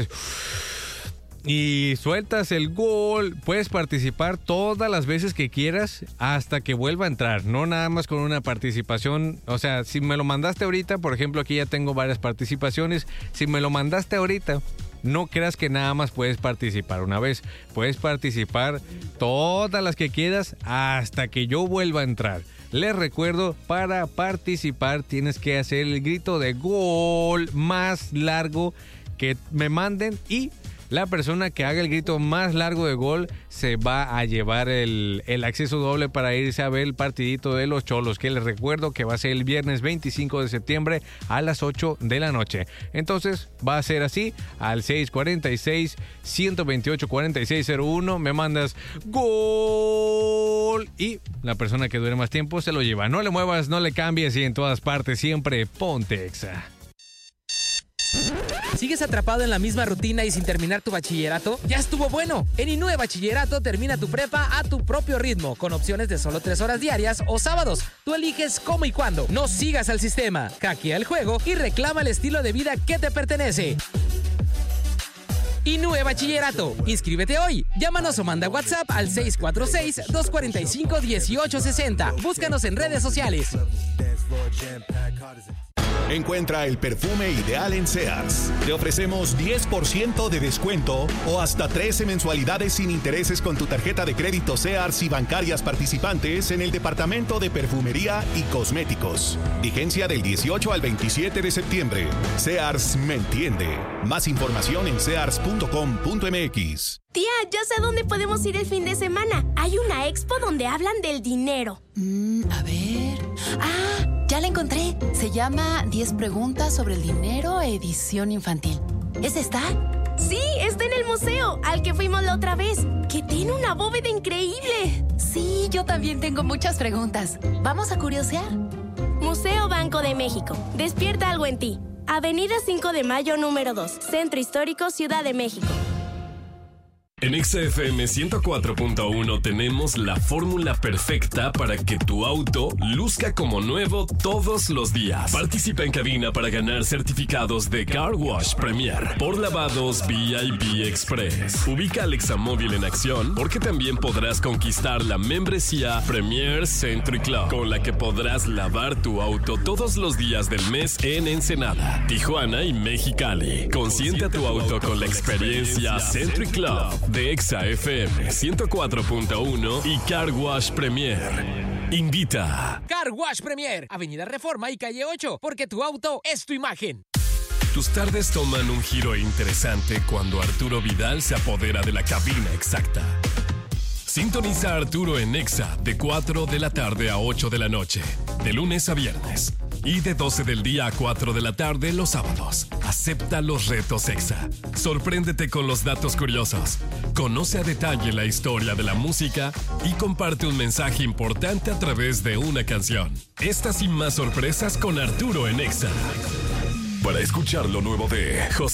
y sueltas el gol. Puedes participar todas las veces que quieras hasta que vuelva a entrar, no nada más con una participación. O sea, si me lo mandaste ahorita, por ejemplo, aquí ya tengo varias participaciones. Si me lo mandaste ahorita, no creas que nada más puedes participar una vez. Puedes participar todas las que quieras hasta que yo vuelva a entrar. Les recuerdo, para participar tienes que hacer el grito de gol más largo que me manden, y la persona que haga el grito más largo de gol se va a llevar el acceso doble para irse a ver el partidito de los Cholos, que les recuerdo que va a ser el viernes 25 de septiembre a las 8 de la noche. Entonces va a ser así: al 646-128-4601 me mandas gol y la persona que dure más tiempo se lo lleva. No le muevas, no le cambies, y en todas partes siempre ponte Exa. ¿Sigues atrapado en la misma rutina y sin terminar tu bachillerato? ¡Ya estuvo bueno! En Inúe Bachillerato termina tu prepa a tu propio ritmo, con opciones de solo 3 horas diarias o sábados. Tú eliges cómo y cuándo. No sigas al sistema, hackea el juego y reclama el estilo de vida que te pertenece. Inúe Bachillerato. Inscríbete hoy. Llámanos o manda WhatsApp al 646-245-1860. Búscanos en redes sociales. Encuentra el perfume ideal en Sears. Te ofrecemos 10% de descuento o hasta 13 mensualidades sin intereses con tu tarjeta de crédito Sears y bancarias participantes en el departamento de perfumería y cosméticos. Vigencia del 18 al 27 de septiembre. Sears me entiende. Más información en sears.com.mx. Tía, ya sé a dónde podemos ir el fin de semana. Hay una expo donde hablan del dinero. A ver... ya la encontré. Se llama 10 preguntas sobre el dinero, edición infantil. ¿Es esta? Sí, está en el museo, al que fuimos la otra vez, que tiene una bóveda increíble. Sí, yo también tengo muchas preguntas. ¿Vamos a curiosear? Museo Banco de México. Despierta algo en ti. Avenida 5 de Mayo, número 2. Centro Histórico, Ciudad de México. En XFM 104.1 tenemos la fórmula perfecta para que tu auto luzca como nuevo todos los días. Participa en cabina para ganar certificados de Car Wash Premier por lavados VIP Express. Ubica al Examóvil en acción, porque también podrás conquistar la membresía Premier Century Club, con la que podrás lavar tu auto todos los días del mes en Ensenada, Tijuana y Mexicali. Consiente a tu auto con la experiencia Century Club de Exa FM 104.1 y Car Wash Premier. Invita. Car Wash Premier, Avenida Reforma y Calle 8, porque tu auto es tu imagen. Tus tardes toman un giro interesante cuando Arturo Vidal se apodera de la cabina exacta. Sintoniza a Arturo en Exa de 4 de la tarde a 8 de la noche, de lunes a viernes. Y de 12 del día a 4 de la tarde los sábados. Acepta los retos Exa. Sorpréndete con los datos curiosos. Conoce a detalle la historia de la música y comparte un mensaje importante a través de una canción. Estas y más sorpresas con Arturo en Exa. Para escuchar lo nuevo de José